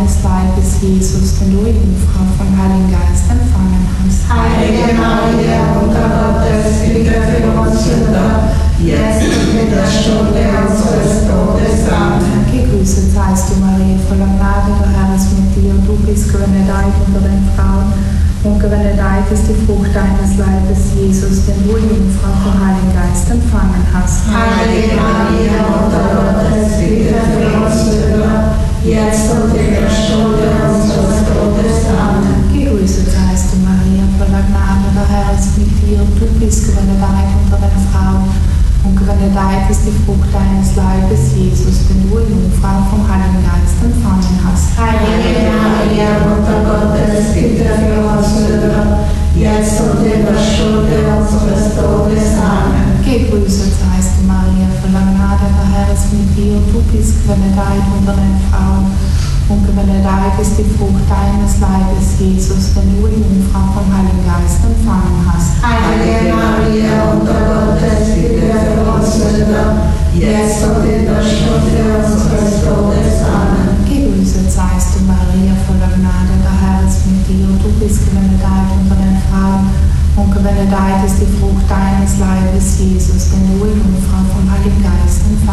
deines Leibes, Jesus, den du Jungfrau vom Heiligen Geist empfangen hast. Heilige Maria, Mutter Gottes, bitte für uns Sünder, jetzt und in der Stunde unseres Todes. Amen. Gegrüßet seist du, Maria, voller Gnade, der Herr ist mit dir. Du bist gebenedeit unter den Frauen und gebenedeit ist die Frucht deines Leibes, Jesus, den du Jungfrau vom Heiligen Geist empfangen hast. Heilige Maria, Mutter Gottes, bitte für uns Sünder, jetzt und in der Stunde unseres Todes. Amen. Gegrüßet seist du, Maria, voller Gnade, der Herr ist mit dir. Du bist gebenedeit unter den Frauen und gebenedeit ist die Frucht deines Leibes, Jesus, den du Jungfrau vom Heiligen Geist empfangen hast. Heilige Maria, Mutter Gottes, bitte für uns Sünder, jetzt und in der Stunde unseres Todes. Amen. Gegrüßet seist du, Maria, voller Gnade, der Herr ist mit dir. Du bist gebenedeit unter den Frauen und gebenedeit ist die Frucht deines Leibes, Jesus, den du Jungfrau vom Heiligen Geist empfangen hast. Heilige Maria, Mutter Gottes, bitte für uns Sünder, jetzt und in der Stunde unseres Todes. Amen. Gegrüßet seist du, Maria, voller Gnade, der Herr ist mit dir. Du bist gebenedeit unter den Frauen und gebenedeit ist die Frucht deines Leibes, Jesus, den du Jungfrau vom Heiligen Geist empfangen hast.